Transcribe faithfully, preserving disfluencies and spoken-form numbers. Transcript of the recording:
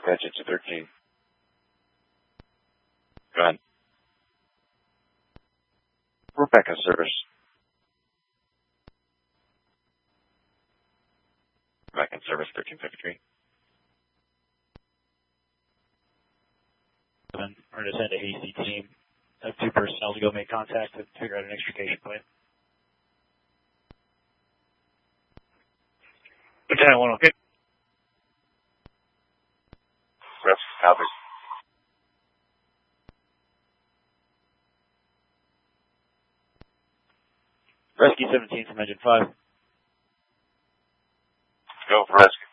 Engine two thirteen. Go ahead. We're back in service. Back in service, thirteen fifty-three. We're going to send a hasty team of two personnel to go make contact and figure out an extrication plan. Lieutenant one, okay. Rep, Albert. Rescue seventeen from engine five.